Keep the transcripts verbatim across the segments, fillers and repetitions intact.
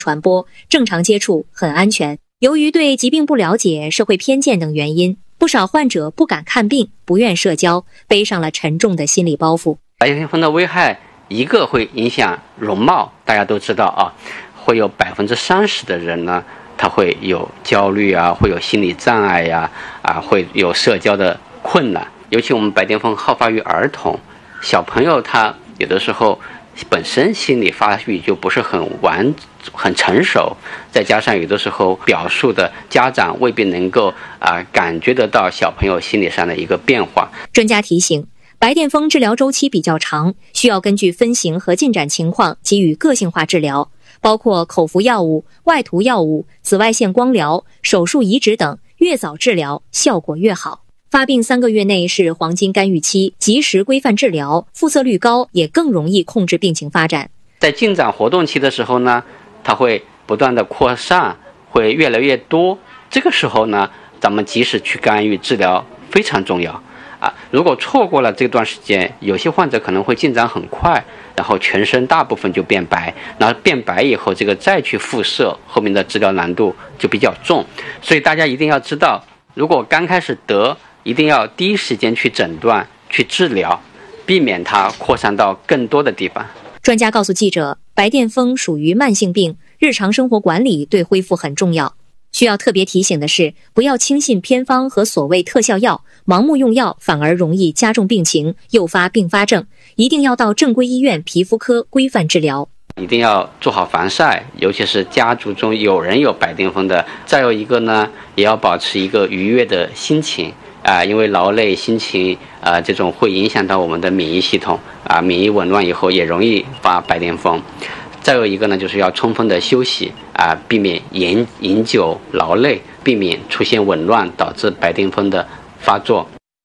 传播，正常接触很安全。由于对疾病不了解、社会偏见等原因，不少患者不敢看病，不愿社交，背上了沉重的心理包袱。 白癜风的危害，一个会影响容貌，大家都知道啊，会有百分之三十的人呢，他会有焦虑啊，会有心理障碍呀、啊，啊，会有社交的困难。尤其我们白癜风好发于儿童，小朋友他有的时候本身心理发育就不是很完很成熟，再加上有的时候表述的家长未必能够啊、呃、感觉得到小朋友心理上的一个变化。 专家提醒，白癜风治疗周期比较长，需要根据分型和进展情况给予个性化治疗，包括口服药物、外涂药物、紫外线光疗、手术移植等，越早治疗效果越好。发病三个月内是黄金干预期，及时规范治疗，复测率高，也更容易控制病情发展。 在进展活动期的时候呢，它会不断的扩散，会越来越多。这个时候呢，咱们及时去干预治疗非常重要啊！如果错过了这段时间，有些患者可能会进展很快，然后全身大部分就变白，然后变白以后，这个再去复射，后面的治疗难度就比较重。所以大家一定要知道，如果刚开始得，一定要第一时间去诊断、去治疗，避免它扩散到更多的地方。 专家告诉记者，白癜风属于慢性病，日常生活管理对恢复很重要。需要特别提醒的是，不要轻信偏方和所谓特效药，盲目用药反而容易加重病情，诱发并发症。一定要到正规医院皮肤科规范治疗。 一定要做好防晒，尤其是家族中有人有白癜风的。再有一个呢，也要保持一个愉悦的心情啊、呃，因为劳累、心情啊、呃，这种会影响到我们的免疫系统啊、呃，免疫紊乱以后也容易发白癜风。再有一个呢，就是要充分的休息啊、呃，避免饮饮酒劳累，避免出现紊乱导致白癜风的发作。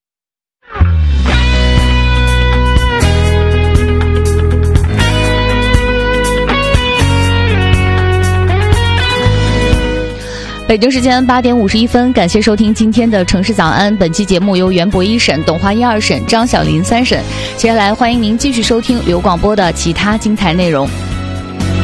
北京时间八点五十一分，感谢收听今天的城市早安。本期节目由袁博一审、董华一二审、张小林三审。接下来欢迎您继续收听刘广播的其他精彩内容。